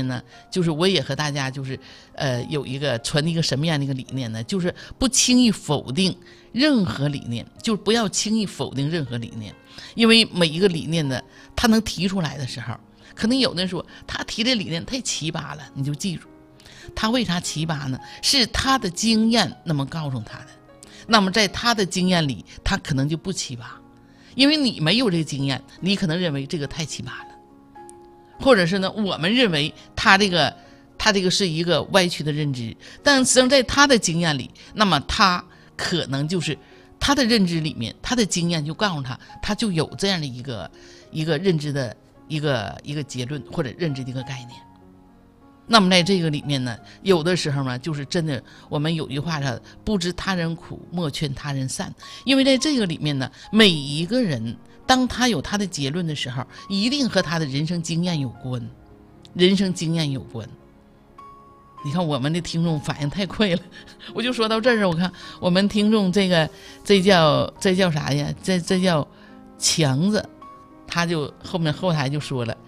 面呢，就是我也和大家就是有一个传递一个什么样的一个理念呢？就是不轻易否定任何理念，就是不要轻易否定任何理念，因为每一个理念呢，他能提出来的时候，可能有的人说他提的理念太奇葩了，你就记住，他为啥奇葩呢？是他的经验那么告诉他的。那么在他的经验里，他可能就不奇葩，因为你没有这个经验，你可能认为这个太奇葩了，或者是呢，我们认为他这个是一个歪曲的认知，但实际上在他的经验里，那么他可能就是他的认知里面，他的经验就告诉他，他就有这样的一个认知的一个结论或者认知的一个概念。那么在这个里面呢，有的时候呢，就是真的，我们有一句话说，不知他人苦，莫劝他人善。因为在这个里面呢，每一个人当他有他的结论的时候，一定和他的人生经验有关，人生经验有关。你看我们的听众反应太快了，我就说到这儿，我看我们听众这叫啥呀？这叫强子，他就后台就说了。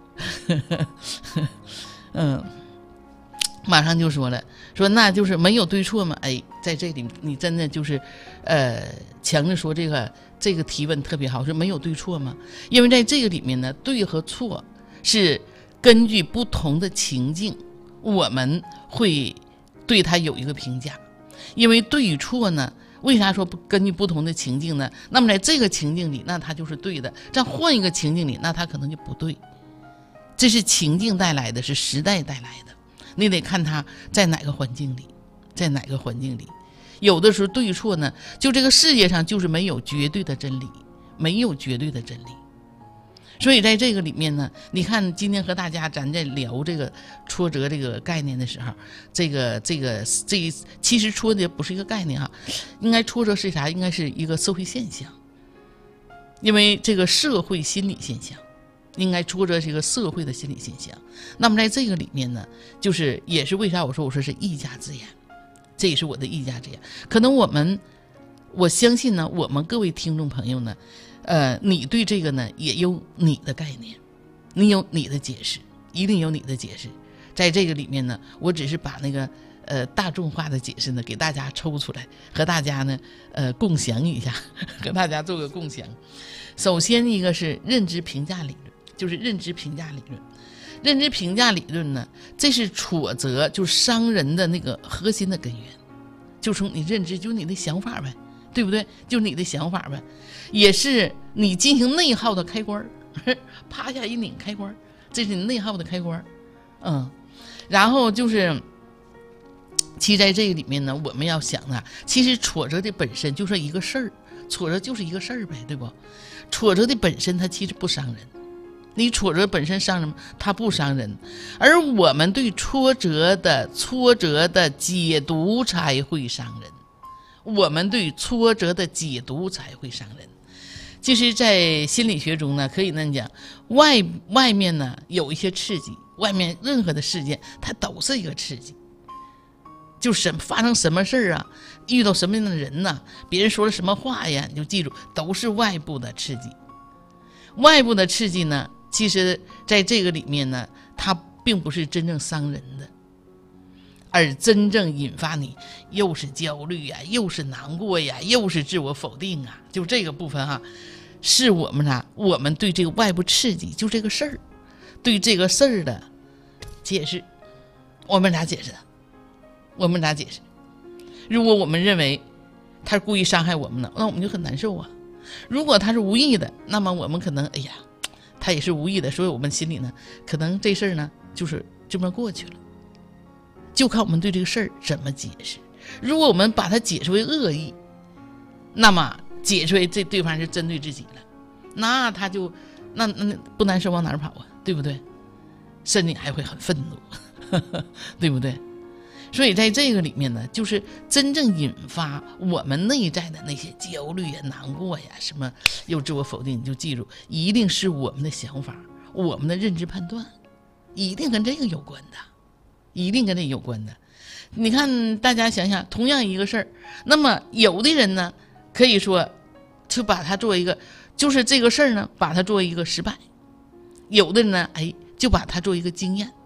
马上就说了，说那就是没有对错嘛。哎，在这里你真的就是强着说这个提问特别好，说没有对错吗？因为在这个里面呢，对和错是根据不同的情境，我们会对它有一个评价。因为对与错呢，为啥说根据不同的情境呢？那么在这个情境里，那它就是对的，这样换一个情境里，那它可能就不对。这是情境带来的，是时代带来的，你得看它在哪个环境里，在哪个环境里。有的时候对错呢，就这个世界上就是没有绝对的真理，没有绝对的真理。所以在这个里面呢，你看今天和大家咱在聊这个挫折这个概念的时候，这其实挫折不是一个概念哈，应该挫折是啥？应该是一个社会现象，因为这个社会心理现象。应该挫折是一个社会的心理现象。那么在这个里面呢，就是也是为啥我说是一家之言，这也是我的一家之言。可能我相信呢，我们各位听众朋友呢，你对这个呢也有你的概念，你有你的解释，一定有你的解释。在这个里面呢，我只是把那个大众化的解释呢给大家抽出来，和大家呢共享一下，和大家做个共享。首先一个是认知评价理论。就是认知评价理论，认知评价理论呢，这是挫折就是伤人的那个核心的根源，就从你认知，就是你的想法呗，对不对？就是你的想法呗，也是你进行内耗的开关，趴下一拧开关，这是你内耗的开关。然后就是其实在这个里面呢，我们要想啊，其实挫折的本身就是一个事儿，挫折就是一个事儿呗，对不？挫折的本身它其实不伤人，你挫折本身伤人，它不伤人，而我们对挫折的解读才会伤人，我们对挫折的解读才会伤人。其实在心理学中呢，可以那样讲，外面呢有一些刺激，外面任何的事件它都是一个刺激，就发生什么事儿啊，遇到什么样的人呢，别人说了什么话呀，你就记住都是外部的刺激。外部的刺激呢，其实在这个里面呢，它并不是真正伤人的，而真正引发你又是焦虑呀，又是难过呀，又是自我否定啊，就这个部分哈，是我们对这个外部刺激，就这个事儿，对这个事儿的解释，我们咋解释的？我们咋解释？如果我们认为他是故意伤害我们的，那我们就很难受啊。如果他是无意的，那么我们可能他也是无意的，所以我们心里呢，可能这事儿呢就是这么过去了，就看我们对这个事儿怎么解释。如果我们把它解释为恶意，那么解释为这对方是针对自己了，那他就那不难受往哪儿跑啊，对不对？甚至还会很愤怒，对不对？所以在这个里面呢，就是真正引发我们内在的那些焦虑呀、难过呀，什么又自我否定，你就记住，一定是我们的想法，我们的认知判断，一定跟这个有关的，一定跟这个有关的。你看大家想想，同样一个事儿，那么有的人呢，可以说就把它做一个，就是这个事儿呢，把它作为一个失败；有的人呢，就把它做一个经验。